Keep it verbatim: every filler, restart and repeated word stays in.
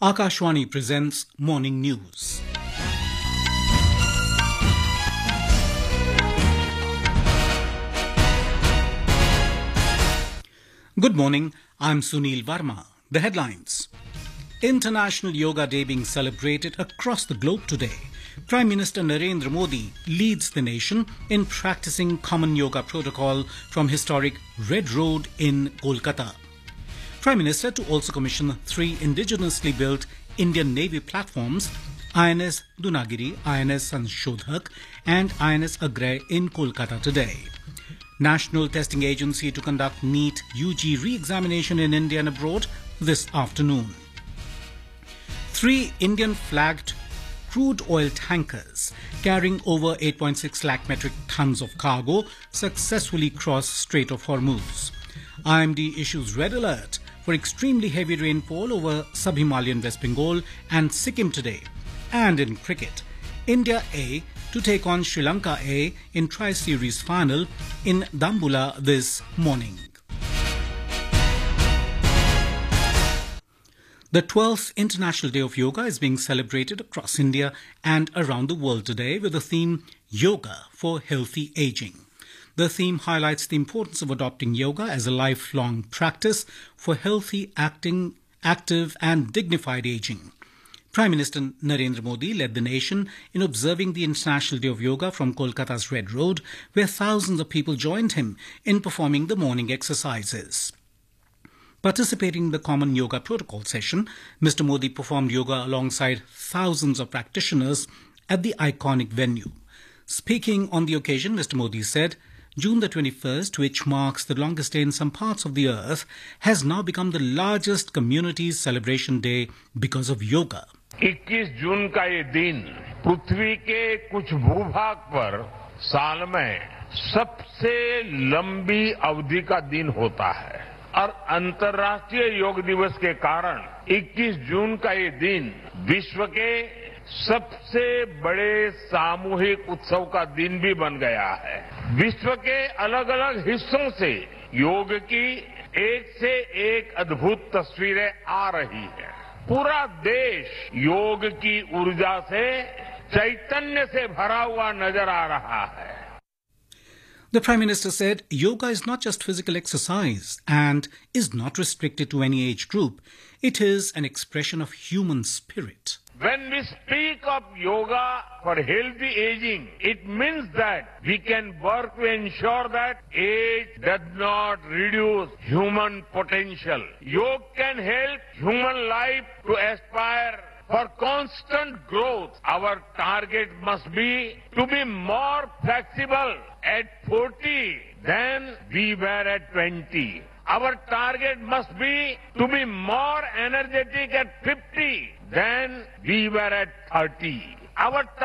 Akashwani presents Morning News. Good morning, I'm Sunil Varma. The headlines. International Yoga Day being celebrated across the globe today. Prime Minister Narendra Modi leads the nation in practicing common yoga protocol from historic Red Road in Kolkata. Prime Minister to also commission three indigenously built Indian Navy platforms, I N S Dunagiri, I N S Sanshodhak and I N S Agray in Kolkata today. National Testing Agency to conduct NEET U G re-examination in India and abroad this afternoon. Three Indian-flagged crude oil tankers carrying over eight point six lakh metric tons of cargo successfully crossed Strait of Hormuz. I M D issues red alert for extremely heavy rainfall over sub-Himalayan West Bengal and Sikkim today. And in cricket, India A to take on Sri Lanka A in Tri-Series final in Dambula this morning. The twelfth International Day of Yoga is being celebrated across India and around the world today with the theme Yoga for Healthy Aging. The theme highlights the importance of adopting yoga as a lifelong practice for healthy, acting, active and dignified aging. Prime Minister Narendra Modi led the nation in observing the International Day of Yoga from Kolkata's Red Road, where thousands of people joined him in performing the morning exercises. Participating in the Common Yoga Protocol session, Mister Modi performed yoga alongside thousands of practitioners at the iconic venue. Speaking on the occasion, Mister Modi said, June the twenty-first, which marks the longest day in some parts of the earth, has now become the largest community celebration day because of yoga. इक्कीस जून का ये दिन पृथ्वी के कुछ भूभाग पर साल में सबसे लंबी अवधि का दिन होता है और अंतर्राष्ट्रीय योग दिवस के कारण इक्कीस जून का ये दिन विश्व के सबसे बड़े सामूहिक उत्सव का दिन भी बन गया है। विश्व के अलग अलग हिस्सों से योग की एक से एक अद्भुत तस्वीरें आ रही हैं। पूरा देश योग की ऊर्जा से चैतन्य से भरा हुआ नजर आ रहा है। The Prime Minister said yoga is not just physical exercise and is not restricted to any age group. It is an expression of human spirit. When we speak of yoga for healthy aging, it means that we can work to ensure that age does not reduce human potential. Yoga can help human life to aspire for constant growth. Our target must be to be more flexible at forty than we were at twenty. Our target must be to be more energetic at fifty than we were at thirty. Our